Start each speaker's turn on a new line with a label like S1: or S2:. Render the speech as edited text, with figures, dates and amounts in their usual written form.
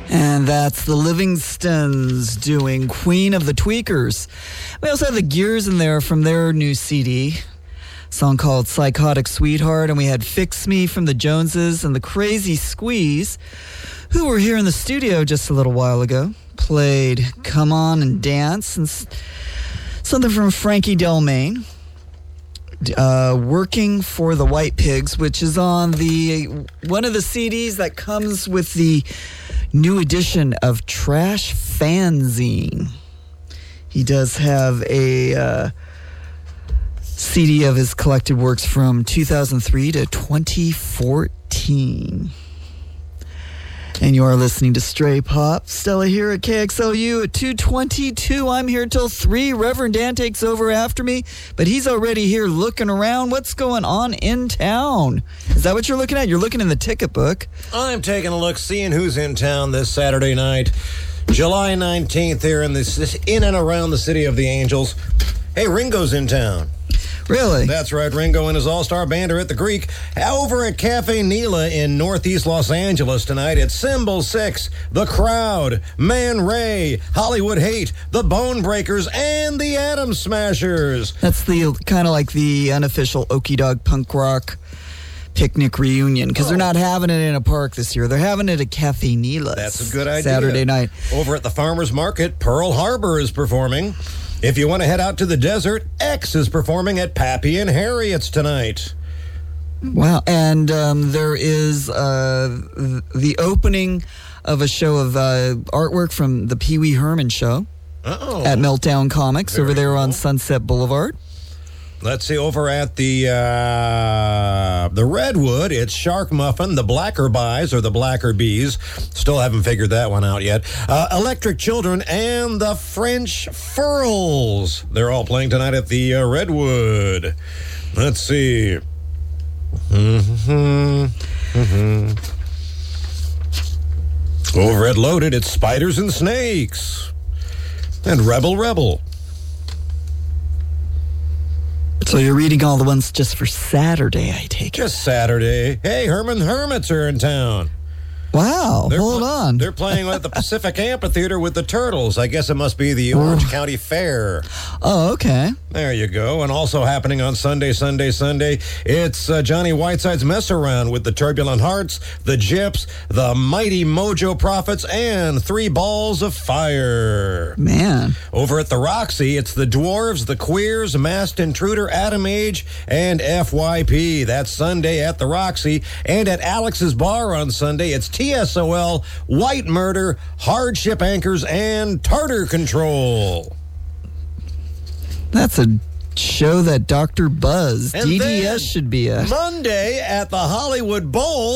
S1: And that's the Livingstons doing Queen of the Tweakers. We also have the Gears in there from their new CD, song called Psychotic Sweetheart. And we had Fix Me from the Joneses and the Crazy Squeeze, who were here in the studio just a little while ago. Played Come On and Dance and something from Frankie Delmain. Working for the White Pigs, which is on one of the CDs that comes with the new edition of Trash Fanzine. He does have a CD of his collected works from 2003 to 2014. And you are listening to Stray Pop. Stella here at KXLU at 2:22. I'm here till 3. Reverend Dan takes over after me, but he's already here looking around. What's going on in town? Is that what you're looking at? You're looking in the ticket book.
S2: I'm taking a look, seeing who's in town this Saturday night, July 19th, here in and around the City of the Angels. Hey, Ringo's in town.
S1: Really?
S2: That's right. Ringo and his all-star band are at the Greek over at Cafe Nila in Northeast Los Angeles tonight. It's Symbol 6, The Crowd, Man Ray, Hollywood Hate, The Bone Breakers, and the Atom Smashers.
S1: That's the kind of like the unofficial Okie Dog punk rock picnic reunion, because they're not having it in a park this year. They're having it at Cafe Nila.
S2: That's a good idea.
S1: Saturday night.
S2: Over at the Farmers Market, Pearl Harbor is performing. If you want to head out to the desert, X is performing at Pappy and Harriet's tonight.
S1: Wow. And there is the opening of a show of artwork from the Pee Wee Herman show at Meltdown Comics over there on Sunset Boulevard.
S2: Let's see, over at the Redwood, it's Shark Muffin, the Blacker Buys, or the Blacker Bees. Still haven't figured that one out yet. Electric Children and the French Furls. They're all playing tonight at the Redwood. Let's see. Over at Loaded, it's Spiders and Snakes. And Rebel.
S1: So you're reading all the ones just for Saturday, I take it.
S2: Just Saturday. Hey, Herman Hermits are in town.
S1: Wow, hold on.
S2: They're playing at the Pacific Amphitheater with the Turtles. I guess it must be the Orange County Fair.
S1: Oh, okay.
S2: There you go. And also happening on Sunday, it's Johnny Whiteside's Mess Around with the Turbulent Hearts, the Gyps, the Mighty Mojo Prophets, and 3 Balls of Fire.
S1: Man.
S2: Over at the Roxy, it's the Dwarves, the Queers, Masked Intruder, Atom Age, and FYP. That's Sunday at the Roxy. And at Alex's Bar on Sunday, it's TSOL, White Murder, Hardship Anchors, and Tartar Control.
S1: That's a show that Dr. Buzz,
S2: and
S1: DDS should be at.
S2: Monday at the Hollywood Bowl.